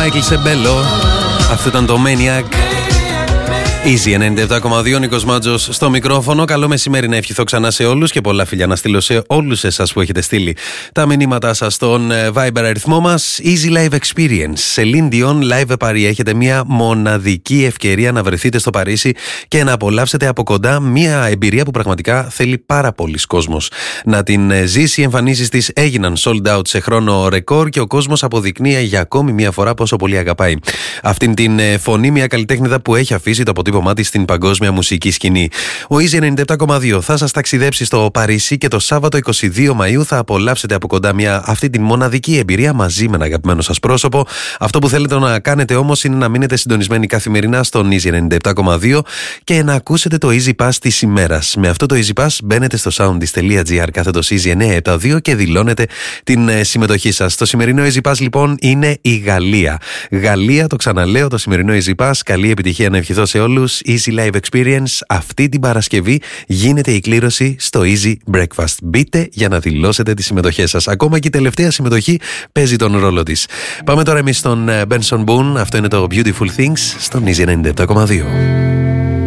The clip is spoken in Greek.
Μάικλ Σεμπέλο. Αυτό ήταν το Maniac. Easy 97,2, Νίκος Μάτζος στο μικρόφωνο. Καλό μεσημέρι να ευχηθώ ξανά σε όλους και πολλά φιλιά να στείλω σε όλους εσάς που έχετε στείλει τα μηνύματά σας στον Viber αριθμό μας. Easy Live Experience. Celine Dion Live Paris. Έχετε μια μοναδική ευκαιρία να βρεθείτε στο Παρίσι και να απολαύσετε από κοντά μια εμπειρία που πραγματικά θέλει πάρα πολλής κόσμος να την ζήσει. Οι εμφανίσεις της έγιναν sold out σε χρόνο ρεκόρ και ο κόσμος αποδεικνύει για ακόμη μια φορά πόσο πολύ αγαπάει αυτήν την φωνή, μια καλλιτέχνηδα που έχει αφήσει το αποτύπωμά της στην παγκόσμια μουσική σκηνή. Ο Easy 97,2 θα σας ταξιδέψει στο Παρίσι και το Σάββατο 22 Μαΐου θα απολαύσετε από κοντά αυτή την μοναδική εμπειρία μαζί με ένα αγαπημένο σας πρόσωπο. Αυτό που θέλετε να κάνετε όμως είναι να μείνετε συντονισμένοι καθημερινά στον Easy 97,2 και να ακούσετε το Easy Pass της ημέρας. Με αυτό το Easy Pass μπαίνετε στο soundis.gr κάθετος Easy 972 και δηλώνετε την συμμετοχή σας. Το σημερινό Easy Pass λοιπόν είναι η Γαλλία. Γαλλία, το ξαναλέω, το σημερινό Easy Pass. Καλή επιτυχία να ευχηθώ σε όλους. Easy Live Experience. Αυτή την Παρασκευή γίνεται η κλήρωση στο Easy Breakfast. Μπείτε για να δηλώσετε τις συμμετοχές σας. Ακόμα και η τελευταία συμμετοχή παίζει τον ρόλο της. Πάμε τώρα εμείς στον Benson Boone. Αυτό είναι το Beautiful Things στον Easy 97,2.